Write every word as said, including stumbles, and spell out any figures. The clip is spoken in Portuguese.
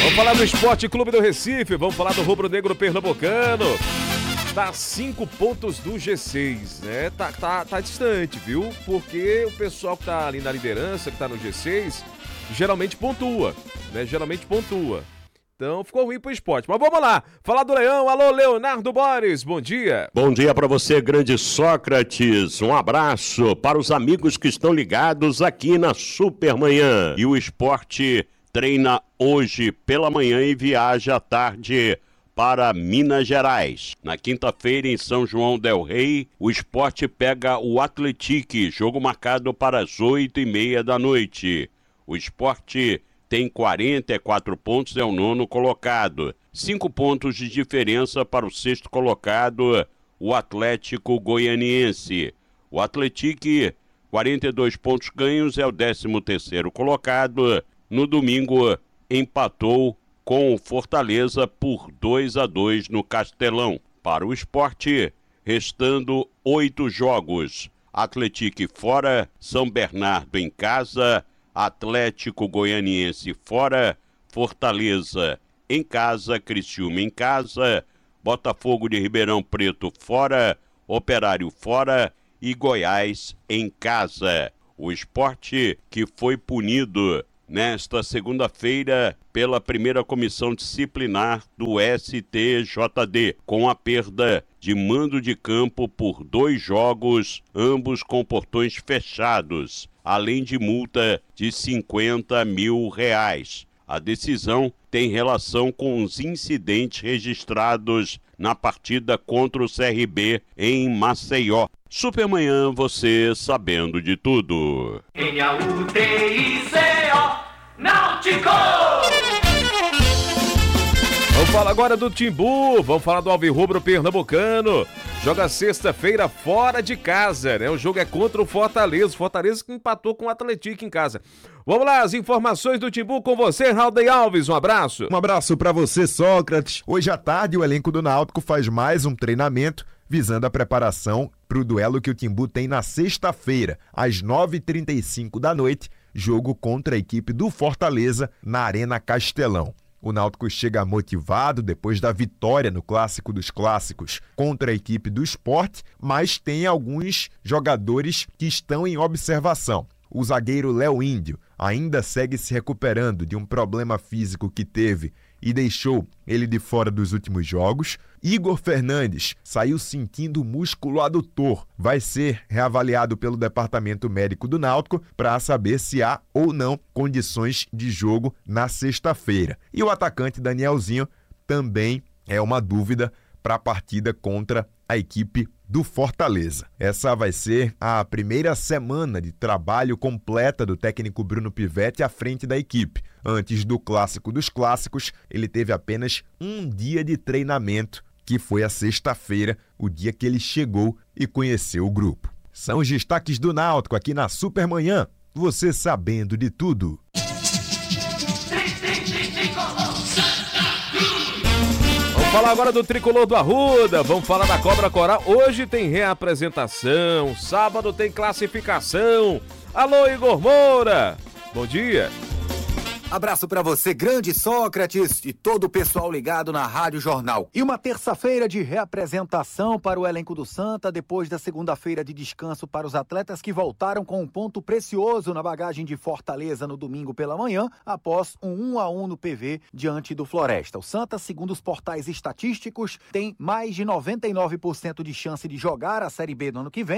Vamos falar do Esporte Clube do Recife, vamos falar do Rubro Negro Pernambucano. Tá a cinco pontos do G seis, né? Tá, tá, tá distante, viu? Porque o pessoal que tá ali na liderança, que tá no G seis, geralmente pontua, né? Geralmente pontua. Então ficou ruim pro esporte. Mas vamos lá, falar do Leão. Alô, Leonardo Borges, bom dia. Bom dia para você, grande Sócrates. Um abraço para os amigos que estão ligados aqui na Supermanhã. E o esporte treina hoje pela manhã e viaja à tarde para Minas Gerais. Na quinta-feira, em São João del Rei, o esporte pega o Atletique, jogo marcado para as oito e meia da noite. O esporte tem quarenta e quatro pontos, é o nono colocado. Cinco pontos de diferença para o sexto colocado, o Atlético Goianiense. O Atletique, quarenta e dois pontos ganhos, é o décimo terceiro colocado. No domingo, empatou com o Fortaleza por dois a dois no Castelão. Para o esporte, restando oito jogos. Atletique fora, São Bernardo em casa, Atlético Goianiense fora, Fortaleza em casa, Criciúma em casa, Botafogo de Ribeirão Preto fora, Operário fora e Goiás em casa. O esporte que foi punido nesta segunda-feira pela primeira comissão disciplinar do S T J D, com a perda de mando de campo por dois jogos, ambos com portões fechados, além de multa de cinquenta mil reais. A decisão tem relação com os incidentes registrados na partida contra o C R B em Maceió. Supermanhã, você sabendo de tudo. N A U T I C O Náutico! Vamos falar agora do Timbu, vamos falar do Alvirrubro Pernambucano. Joga sexta-feira fora de casa, né? O jogo é contra o Fortaleza. Fortaleza que empatou com o Atlético em casa. Vamos lá, as informações do Timbu com você, Raulden Alves. Um abraço. Um abraço pra você, Sócrates. Hoje à tarde, o elenco do Náutico faz mais um treinamento visando a preparação para o duelo que o Timbu tem na sexta-feira, às nove e trinta e cinco da noite, jogo contra a equipe do Fortaleza na Arena Castelão. O Náutico chega motivado depois da vitória no Clássico dos Clássicos contra a equipe do Sport, mas tem alguns jogadores que estão em observação. O zagueiro Léo Índio ainda segue se recuperando de um problema físico que teve e deixou ele de fora dos últimos jogos. Igor Fernandes saiu sentindo músculo adutor. Vai ser reavaliado pelo Departamento Médico do Náutico para saber se há ou não condições de jogo na sexta-feira. E o atacante Danielzinho também é uma dúvida para a partida contra a equipe do Fortaleza. Essa vai ser a primeira semana de trabalho completa do técnico Bruno Pivetti à frente da equipe. Antes do Clássico dos Clássicos, ele teve apenas um dia de treinamento, que foi a sexta-feira, o dia que ele chegou e conheceu o grupo. São os destaques do Náutico aqui na Supermanhã, você sabendo de tudo. Vamos falar agora do Tricolor do Arruda, vamos falar da Cobra Coral. Hoje tem reapresentação, sábado tem classificação. Alô, Igor Moura, bom dia. Abraço pra você, grande Sócrates, e todo o pessoal ligado na Rádio Jornal. E uma terça-feira de reapresentação para o elenco do Santa, depois da segunda-feira de descanso para os atletas que voltaram com um ponto precioso na bagagem de Fortaleza no domingo pela manhã, após um um a um no P V diante do Floresta. O Santa, segundo os portais estatísticos, tem mais de noventa e nove por cento de chance de jogar a Série B no ano que vem,